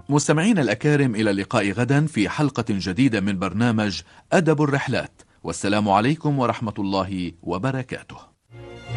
مستمعين الأكارم، إلى اللقاء غدا في حلقة جديدة من برنامج أدب الرحلات، والسلام عليكم ورحمة الله وبركاته.